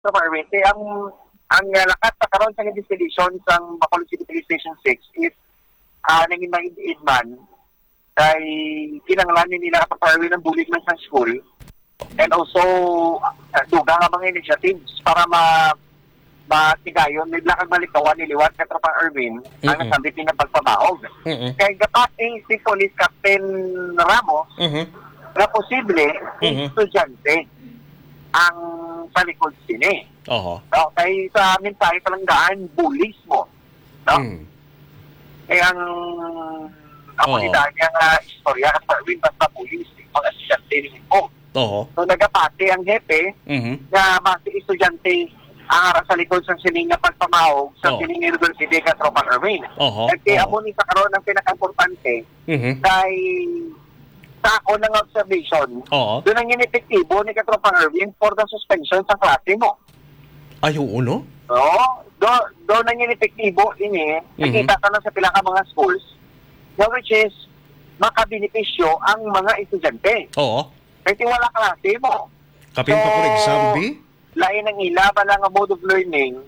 So, Marvin, ang lakas sa karon sa investigation sa Bacolod City Police Station 6 is naging maindiid man kay kinanglanin nila sa Marvin ng bullying man sa school and also duga nga mga initiatives para matigayon nila kang malikawan niliwat ka Tropa Erwin ang nasambit ng pagpamahog. Kaya gapati si Police Captain Ramos na posible estudyante ang palikod sini. No? Kaya sa amin tayo palanggaan, bullies mo. No? Kaya ang kamunidad niya nga istorya at Erwin basta bullies, mga estudyante nito. So nagapati ang hepe na mga estudyante ang aras sa likod sa sining na pagpamahog sa sining University ka Tropa Erwin. Kaya amo ni sa karon ang pinaka-importante kay sa ako ng observation, doon ang inepektibo ni Katropa Erwin for the suspension sa klase mo. Ay, oo, no? Doon ang inepektibo ini, nakita ka na sa pila ka mga schools, which is makabenepisyo ang mga estudyante. Kasi wala klase mo. Kapin pa for exam, B? Lain ang ilaban lang ang mode of learning,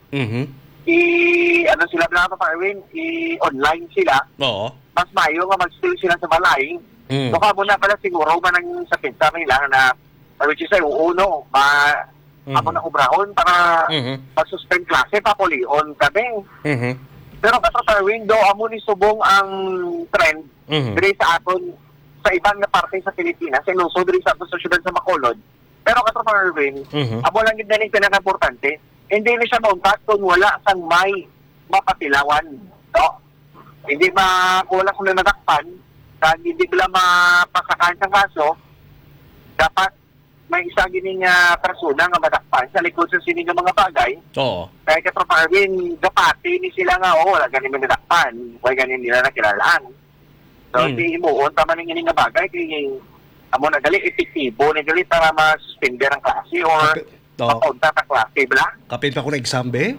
sila na Katropa Erwin, online sila. Mas mayo nga mag-still sila sa balay. So kamo na pala siguro man ang sakit sa nila na which is ay uno amo na ubrahon para pag-suspend klase papulion kami. Pero Katropa Erwin do amo ni subong ang trend diri sa aton sa ibang na parte sa Pilipinas so diri sa aton sa syudad sa Bacolod. Pero Katropa Erwin, amo lang gid dali pinaka-importante, hindi na siya mauntat kung wala sang may mapatilawan. No? Hindi wala kung nadakpan kag hindi bila mapasakan sa kaso, dapat may isa gining persona nga madakpan sa likod sa sining nga mga bagay. Kaya Katropa Erwin, gapati ni sila nga, wala ganin man nadakpan, wala ganin nila nakilalaan. So, di imuon, tama ning nga bagay, kaya amo na gali, epektibo na gali para ma-suspender ang klase or mapunta sa klase, bala? Kapin pa ko na exam, be?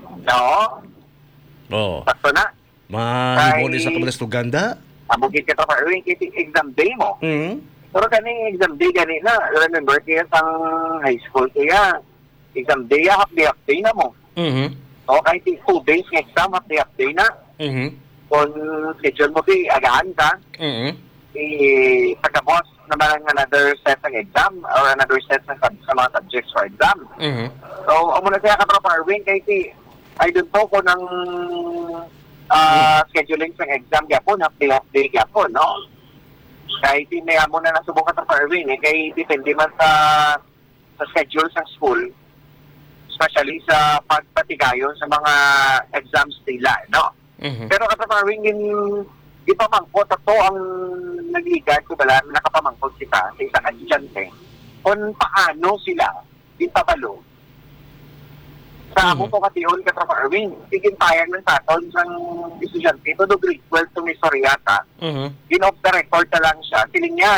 Sakto na. Mahibon sa kamalas Tuganda? Abugit ka Tropa Erwin, kasi exam day mo. Pero kaning exam day gani na, remember kaya sa high school kaya, exam day, half day na mo. Kahit 2 days ng exam, half day na. Kung schedule mo agahan ka, pagkabos naman another set ng exam or another set ng sa mga subjects for exam. So, amo na kaya ka Tropa Erwin, kasi I don't know kung ng scheduling sa exam yapon, half day yapon, no? Kahit may amo na nasubok ka sa Erwin, kaya depende man sa schedule sa school, especially sa pagpatigayon sa mga exams nila, no? Pero Katropa Erwin, ipamangkot ato ang nagligad ko bala, nakapamangkot kita sa isang estudyante kung paano sila ipabalo sa amo po katiyon Katropa Erwin. Tigin tayag ng saton ng estudyante ito do grade 12 to Miss Soriata. Off the record na lang siya. Siling niya,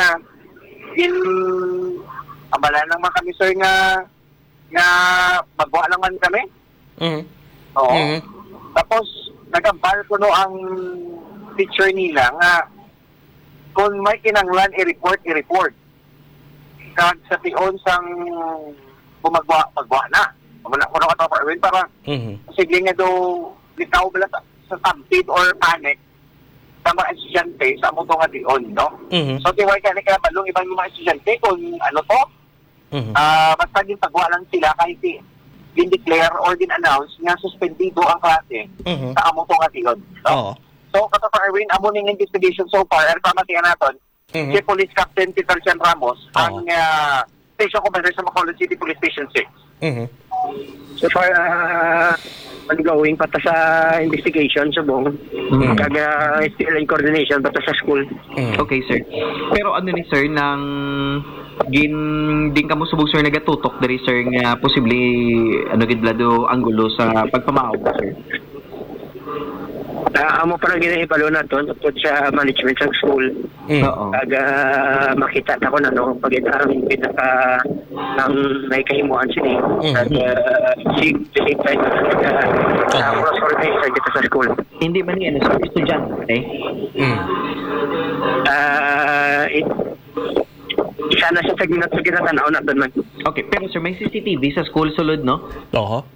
abala ng mga kamisor nga magbuha lang man kami. Tapos, nagambal ko no ang teacher nila nga kung may kinanglan i-report. Kag sa tiyon sang magbuha na. Wala ko na Katropa Erwin para sige nga do litaw bala sa stampede or panic sa mga estudyante sa mo nga diyon, no? So tiway ka kaya balong ibang mga estudyante kung ano to basta din pagwa lang sila kahit din-declare or din-announce nga suspendido ang klase sa amo nga diyon, no? So Katropa Erwin, amo ning investigation so far ang pamatian naton si Police Captain Peter Chan Ramos ang station commander sa Bacolod City Police Station 6. So far, ongoing pata sa investigation subong. Still in coordination pata sa school. Okay, sir. Pero ano ni sir, nang din ka mo subog sir nagatutok dari sir nga posible gidlado anggulo sa pagpamahog, sir? Amo parang ginahibalo na to tungkol sa management ng school. Pag makita na ko na no, pag pinaka ng may kahimuan sila. At same time cross-coordination dito sa school. Hindi man yan, sir, estudyante, siya na siya sa ginatanaw na doon man. Okay, pero sir, may CCTV sa school sulod, no? Oo.